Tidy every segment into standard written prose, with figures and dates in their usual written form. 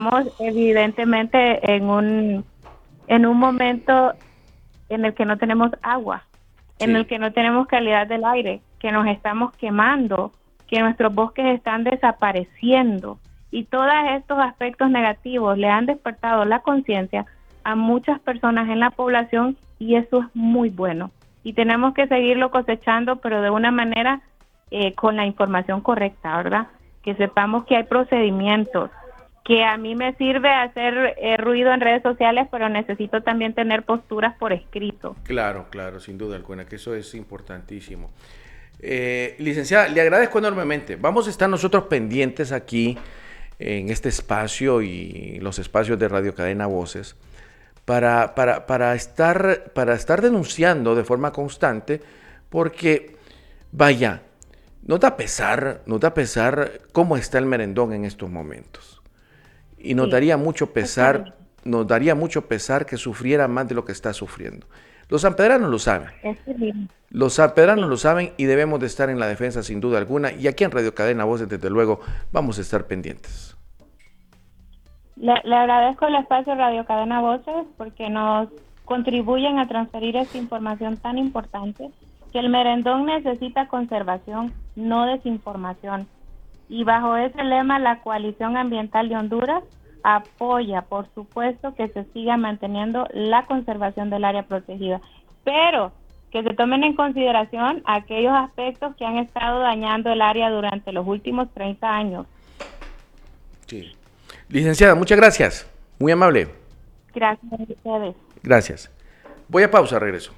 evidentemente en un momento en el que no tenemos agua, en el que no tenemos calidad del aire, que nos estamos quemando, que nuestros bosques están desapareciendo, y todos estos aspectos negativos le han despertado la conciencia a muchas personas en la población, y eso es muy bueno. Y tenemos que seguirlo cosechando, pero de una manera con la información correcta, ¿verdad? Que sepamos que hay procedimientos, que a mí me sirve hacer ruido en redes sociales, pero necesito también tener posturas por escrito. Claro, sin duda alguna, que eso es importantísimo. Licenciada, le agradezco enormemente. Vamos a estar nosotros pendientes aquí en este espacio y los espacios de Radio Cadena Voces para estar denunciando de forma constante, porque vaya, nos da pesar cómo está el merendón en estos momentos. Y nos daría mucho pesar que sufriera más de lo que está sufriendo. Los sanpedranos lo saben. Los sanpedranos lo saben, y debemos de estar en la defensa sin duda alguna. Y aquí en Radio Cadena Voces, desde luego, vamos a estar pendientes. Le agradezco el espacio Radio Cadena Voces, porque nos contribuyen a transferir esta información tan importante, que el merendón necesita conservación, no desinformación. Y bajo ese lema, la Coalición Ambiental de Honduras apoya, por supuesto, que se siga manteniendo la conservación del área protegida, pero que se tomen en consideración aquellos aspectos que han estado dañando el área durante los últimos 30 años. Sí. Licenciada, muchas gracias. Muy amable. Gracias a ustedes. Gracias. Voy a pausa, regreso.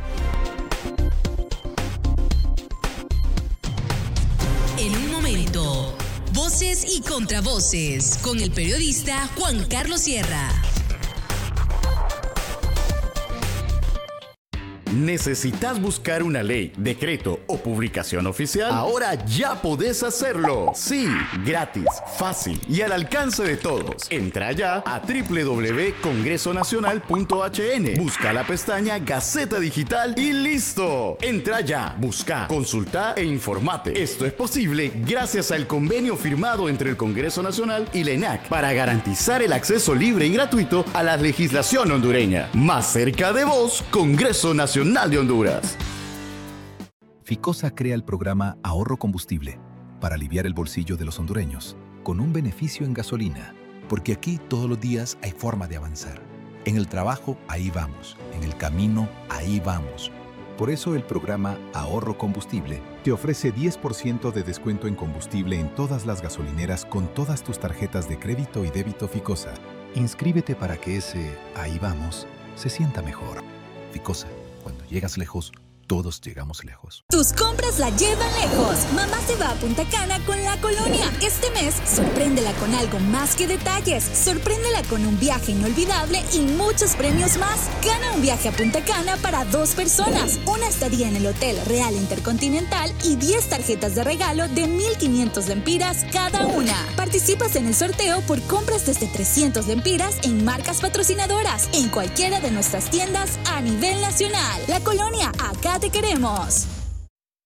En un momento, voces y contravoces con el periodista Juan Carlos Sierra. ¿Necesitas buscar una ley, decreto o publicación oficial? Ahora ya podés hacerlo. Sí, gratis, fácil y al alcance de todos. Entra ya a www.congresonacional.hn. Busca la pestaña Gaceta Digital y ¡listo! Entra ya, busca, consulta e informate. Esto es posible gracias al convenio firmado entre el Congreso Nacional y la ENAC para garantizar el acceso libre y gratuito a la legislación hondureña. Más cerca de vos, Congreso Nacional de Honduras. Ficosa crea el programa Ahorro Combustible para aliviar el bolsillo de los hondureños, con un beneficio en gasolina, porque aquí todos los días hay forma de avanzar. En el trabajo, ahí vamos. En el camino, ahí vamos. Por eso el programa Ahorro Combustible te ofrece 10% de descuento en combustible en todas las gasolineras con todas tus tarjetas de crédito y débito Ficosa. Inscríbete para que ese ahí vamos se sienta mejor. Ficosa. Cuando llegas lejos, todos llegamos lejos. Tus compras la llevan lejos. Mamá se va a Punta Cana con La Colonia. Este mes, sorpréndela con algo más que detalles. Sorpréndela con un viaje inolvidable y muchos premios más. Gana un viaje a Punta Cana para 2 personas, una estadía en el Hotel Real Intercontinental y 10 tarjetas de regalo de 1,500 lempiras cada una. Participas en el sorteo por compras desde 300 lempiras en marcas patrocinadoras en cualquiera de nuestras tiendas a nivel nacional. La Colonia, acá te queremos.